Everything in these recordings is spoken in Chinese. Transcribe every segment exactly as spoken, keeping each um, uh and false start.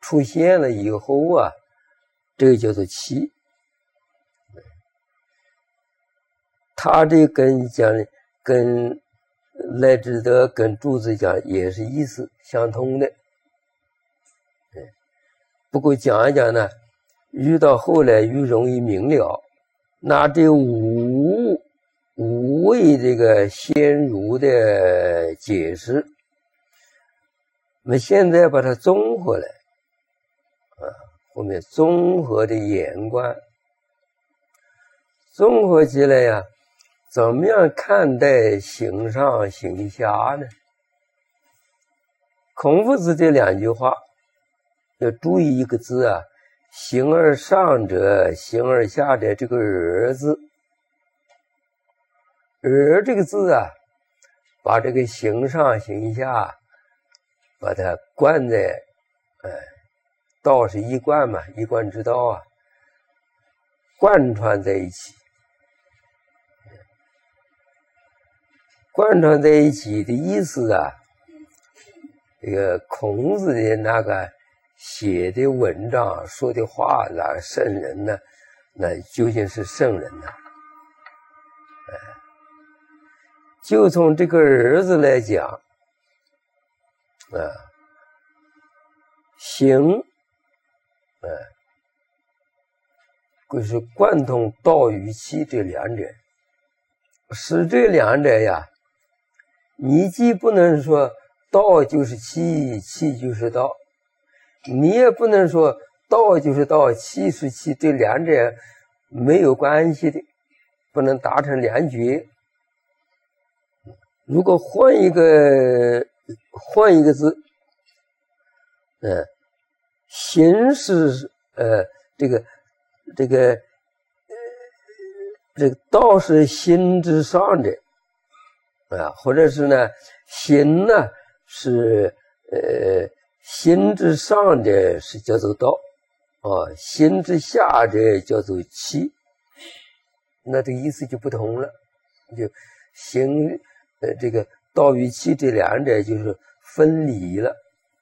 出现了以后啊，这个叫做气。他这跟讲跟赖智德跟柱子讲也是意思相通的。不过讲一讲呢，越到后来越容易明了。拿这五五位这个先儒的解释，我们现在把它综合来啊，后面综合的眼观，综合起来呀，怎么样看待形上形下呢？孔夫子这两句话要注意一个字啊，形而上者，形而下者，这个而字，而这个字啊，把这个形上形下把它贯在，哎，道是一贯嘛，一贯之道啊，贯穿在一起。贯穿在一起的意思啊，这个孔子的那个写的文章说的话，那个圣人呢，那究竟是圣人呢？哎，就从这个儿子来讲，啊，行，哎，就是贯通道与气这两者，使这两者呀，你既不能说道就是气，气就是道，你也不能说道就是道，气是气，这两者没有关系的，不能达成两绝。如果换一个换一个字，嗯，形是呃这个这个呃这个道是心之上者啊，或者是呢心呢是呃心之上者是叫做道啊，心之下者叫做气，那这个意思就不同了，就形呃这个道与气这两者就是分离了。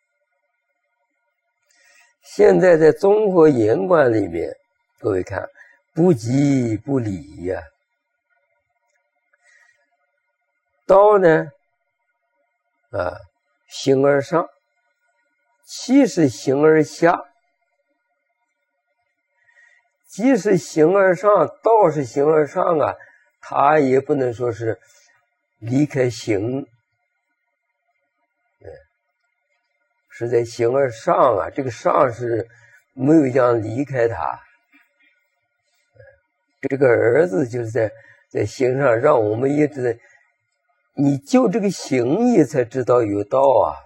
现在在综合言观里面，各位看，不即不离呀、啊。道呢，啊，形而上，气是形而下。即是形而上，道是形而上啊，它也不能说是离开形，是在形而上啊，这个上是没有讲离开它。这个儿子就是在在形上让我们一直，你就这个形意才知道有道啊。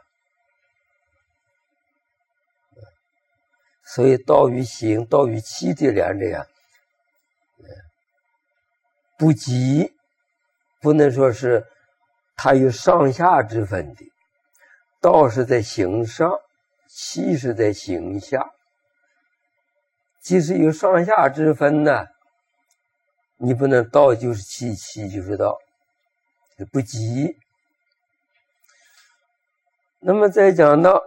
所以道与形、道与气这两者呀，不即，不能说是它有上下之分的。道是在形上，气是在形下。即使有上下之分呢，你不能道就是气，气就是道，不即。那么再讲到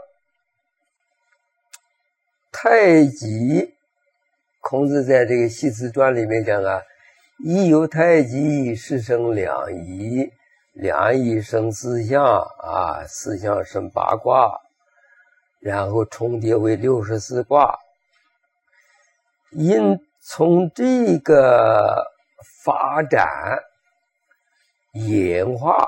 太极，孔子在这个《系辞传》里面讲啊，一有太极，是生两仪，两仪生四象啊，四象生八卦，然后重叠为六十四卦。因从这个发展演化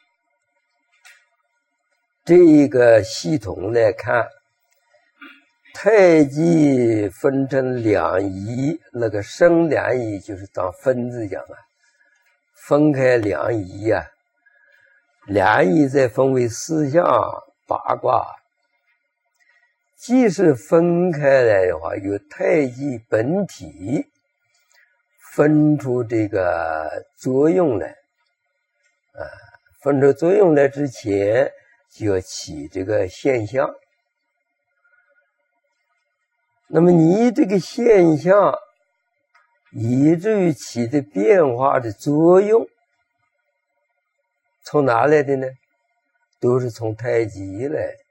这个系统来看，太极分成两仪，那个生两仪就是当分字讲啊，分开两仪啊，两仪再分为四象八卦。即使分开来的话，有太极本体分出这个作用来啊，分出作用来之前就要起这个现象。那么你这个现象以至于起的变化的作用从哪来的呢？都是从太极来的。